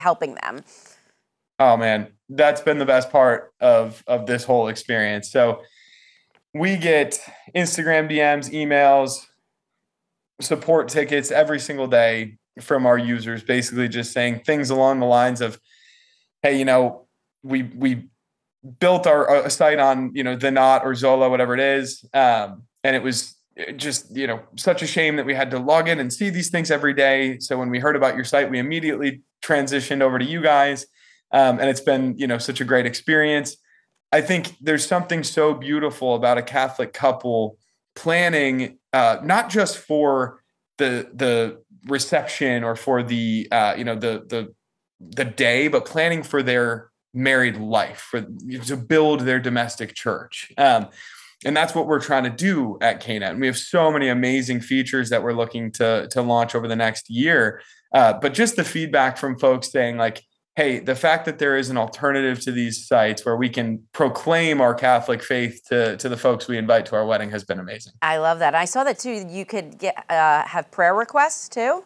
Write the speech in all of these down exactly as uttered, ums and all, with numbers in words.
helping them? Oh man, that's been the best part of, of this whole experience. So we get Instagram D Ms, emails, support tickets every single day from our users, basically just saying things along the lines of, hey, you know, we, we built our a site on, you know, The Knot or Zola, whatever it is. Um, and it was just, you know, such a shame that we had to log in and see these things every day. So when we heard about your site, we immediately transitioned over to you guys. Um, and it's been, you know, such a great experience. I think there's something so beautiful about a Catholic couple planning, uh, not just for the the reception or for the, uh, you know, the the the day, but planning for their married life, for to build their domestic church. Um, and that's what we're trying to do at K N E T. And we have so many amazing features that we're looking to to launch over the next year. Uh, but just the feedback from folks saying like, hey, the fact that there is an alternative to these sites where we can proclaim our Catholic faith to, to the folks we invite to our wedding has been amazing. I love that. I saw that too. You could get uh, have prayer requests too.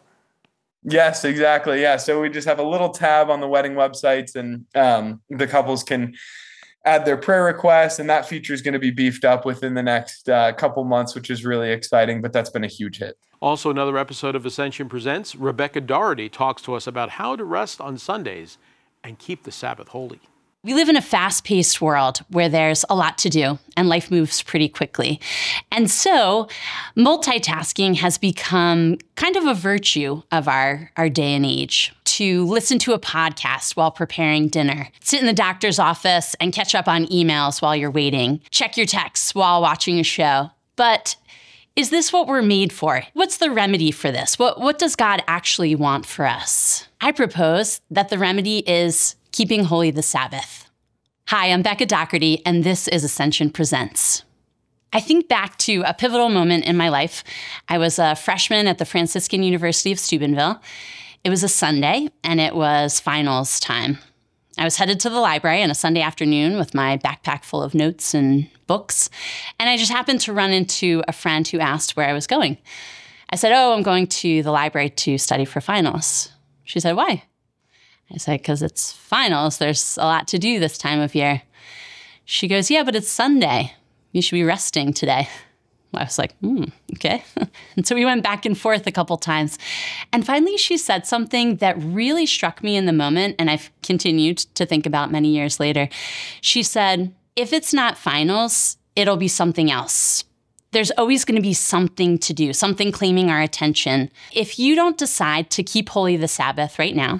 Yes, exactly. Yeah. So we just have a little tab on the wedding websites, and um, the couples can add their prayer requests, and that feature is going to be beefed up within the next uh, couple months, which is really exciting, but that's been a huge hit. Also, another episode of Ascension Presents, Rebecca Doherty talks to us about how to rest on Sundays and keep the Sabbath holy. We live in a fast-paced world where there's a lot to do and life moves pretty quickly. And so multitasking has become kind of a virtue of our, our day and age. To listen to a podcast while preparing dinner, sit in the doctor's office and catch up on emails while you're waiting, check your texts while watching a show. But is this what we're made for? What's the remedy for this? What, what does God actually want for us? I propose that the remedy is keeping holy the Sabbath. Hi, I'm Becca Doherty, and this is Ascension Presents. I think back to a pivotal moment in my life. I was a freshman at the Franciscan University of Steubenville. It was a Sunday, and it was finals time. I was headed to the library on a Sunday afternoon with my backpack full of notes and books, and I just happened to run into a friend who asked where I was going. I said, oh, I'm going to the library to study for finals. She said, why? I said, because it's finals. There's a lot to do this time of year. She goes, yeah, but it's Sunday. You should be resting today. I was like, hmm, okay. And so we went back and forth a couple times. And finally, she said something that really struck me in the moment, and I've continued to think about many years later. She said, if it's not finals, it'll be something else. There's always going to be something to do, something claiming our attention. If you don't decide to keep holy the Sabbath right now,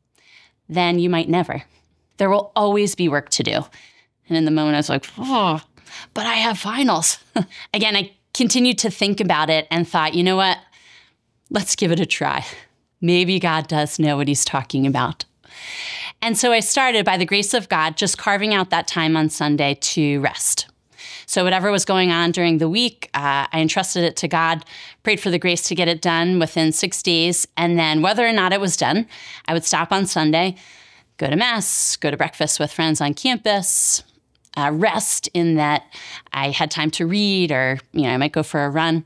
then you might never. There will always be work to do. And in the moment, I was like, oh, but I have finals. Again, I continued to think about it and thought, you know what? Let's give it a try. Maybe God does know what he's talking about. And so I started, by the grace of God, just carving out that time on Sunday to rest. So whatever was going on during the week, uh, I entrusted it to God, prayed for the grace to get it done within six days. And then whether or not it was done, I would stop on Sunday, go to Mass, go to breakfast with friends on campus, uh, rest in that I had time to read, or, you know, I might go for a run.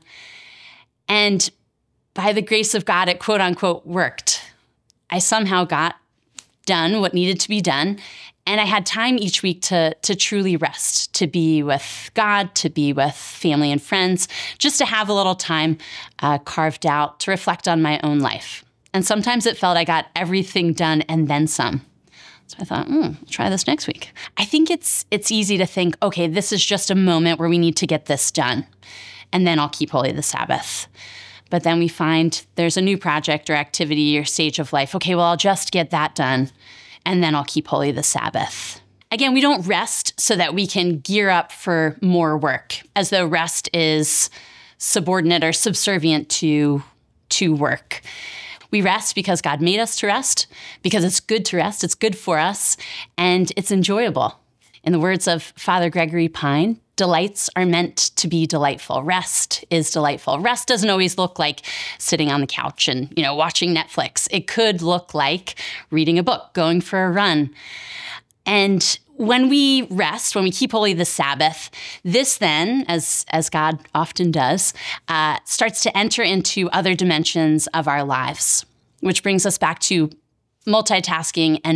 And by the grace of God, it quote unquote worked. I somehow got done what needed to be done. And I had time each week to, to truly rest, to be with God, to be with family and friends, just to have a little time uh, carved out to reflect on my own life. And sometimes it felt I got everything done and then some. So I thought, hmm, I'll try this next week. I think it's it's easy to think, okay, this is just a moment where we need to get this done, and then I'll keep holy the Sabbath. But then we find there's a new project or activity or stage of life. Okay, well, I'll just get that done, and then I'll keep holy the Sabbath. Again, we don't rest so that we can gear up for more work, as though rest is subordinate or subservient to, to work. We rest because God made us to rest, because it's good to rest, it's good for us, and it's enjoyable. In the words of Father Gregory Pine, delights are meant to be delightful. Rest is delightful. Rest doesn't always look like sitting on the couch and, you know, watching Netflix. It could look like reading a book, going for a run. And when we rest, when we keep holy the Sabbath, this then, as, as God often does, uh, starts to enter into other dimensions of our lives, which brings us back to multitasking and